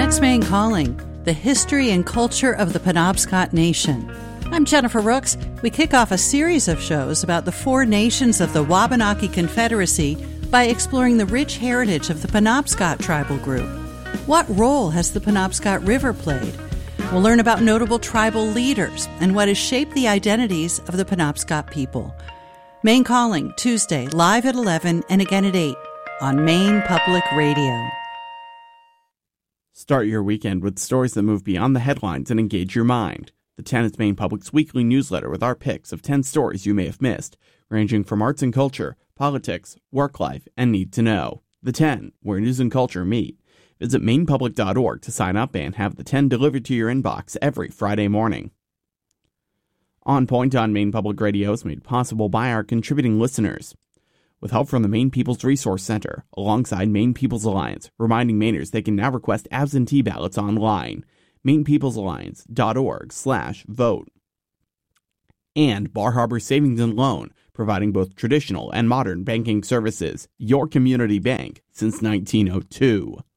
That's Maine Calling, the history and culture of the Penobscot Nation. I'm Jennifer Rooks. We kick off a series of shows about the four nations of the Wabanaki Confederacy by exploring the rich heritage of the Penobscot tribal group. What role has the Penobscot River played? We'll learn about notable tribal leaders and what has shaped the identities of the Penobscot people. Maine Calling, Tuesday, live at 11 and again at 8 on Maine Public Radio. Start your weekend with stories that move beyond the headlines and engage your mind. The 10 is Maine Public's weekly newsletter with our picks of 10 stories you may have missed, ranging from arts and culture, politics, work life, and need to know. The 10, where news and culture meet. Visit mainepublic.org to sign up and have the 10 delivered to your inbox every Friday morning. On Point on Maine Public Radio is made possible by our contributing listeners. With help from the Maine People's Resource Center, alongside Maine People's Alliance, reminding Mainers they can now request absentee ballots online. MainePeoplesAlliance.org/vote. And Bar Harbor Savings and Loan, providing both traditional and modern banking services. Your community bank since 1902.